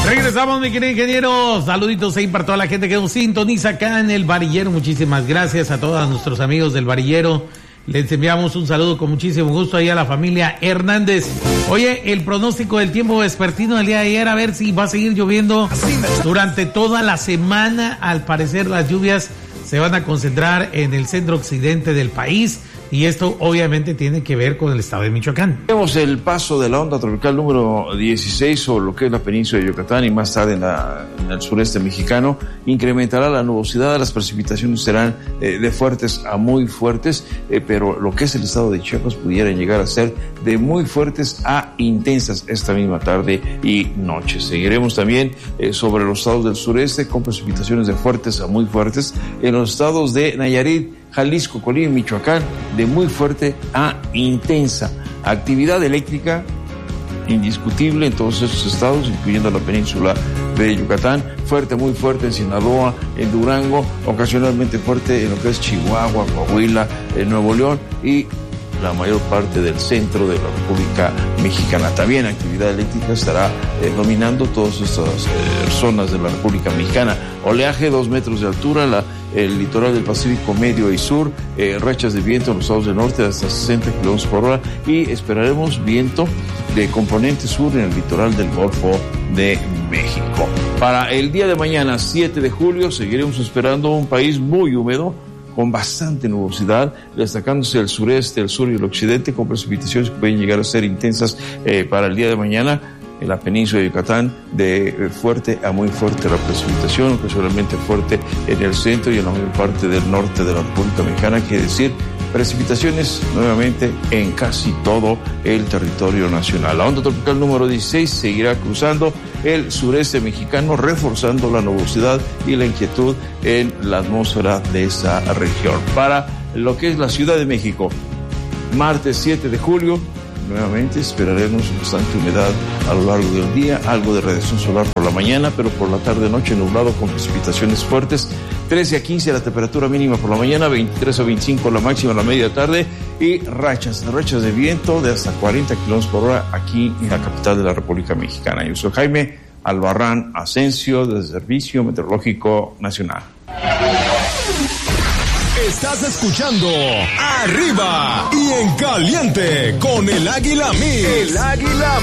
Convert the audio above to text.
Regresamos, mi querido ingeniero. Saluditos ahí para toda la gente que nos sintoniza acá en el Varillero. Muchísimas gracias a todos nuestros amigos del Varillero. Les enviamos un saludo con muchísimo gusto ahí a la familia Hernández. Oye, el pronóstico del tiempo vespertino del día de ayer, a ver si va a seguir lloviendo durante toda la semana. Al parecer las lluvias se van a concentrar en el centro occidente del país. Y esto obviamente tiene que ver con el estado de Michoacán. Vemos el paso de la onda tropical número 16 sobre lo que es la península de Yucatán y más tarde en el sureste mexicano. Incrementará la nubosidad, las precipitaciones serán de fuertes a muy fuertes, pero lo que es el estado de Chiapas pudiera llegar a ser de muy fuertes a intensas esta misma tarde y noche. Seguiremos también sobre los estados del sureste con precipitaciones de fuertes a muy fuertes. En los estados de Nayarit, Jalisco, Colima y Michoacán, de muy fuerte a intensa. Actividad eléctrica indiscutible en todos estos estados, incluyendo la península de Yucatán, fuerte, muy fuerte en Sinaloa, en Durango, ocasionalmente fuerte en lo que es Chihuahua, Coahuila, en Nuevo León y la mayor parte del centro de la República Mexicana. También actividad eléctrica estará dominando todas estas zonas de la República Mexicana. Oleaje 2 metros de altura, el litoral del Pacífico medio y sur, rachas de viento en los estados del norte hasta 60 kilómetros por hora y esperaremos viento de componente sur en el litoral del Golfo de México. Para el día de mañana, 7 de julio, seguiremos esperando un país muy húmedo, con bastante nubosidad, destacándose el sureste, el sur y el occidente, con precipitaciones que pueden llegar a ser intensas para el día de mañana. En la península de Yucatán, de fuerte a muy fuerte la precipitación, ocasionalmente fuerte en el centro y en la mayor parte del norte de la República Mexicana, quiere decir precipitaciones nuevamente en casi todo el territorio nacional. La onda tropical número 16 seguirá cruzando el sureste mexicano, reforzando la nubosidad y la inquietud en la atmósfera de esa región. Para lo que es la Ciudad de México, martes 7 de julio, nuevamente esperaremos bastante humedad a lo largo del día, algo de radiación solar por la mañana, pero por la tarde-noche nublado con precipitaciones fuertes. 13 a 15 la temperatura mínima por la mañana, 23 a 25 la máxima a la media tarde y rachas de viento de hasta 40 kilómetros por hora aquí en la capital de la República Mexicana. Yo soy Jaime Albarrán Asensio del Servicio Meteorológico Nacional. Estás escuchando Arriba y en Caliente con el Águila Mix. El Águila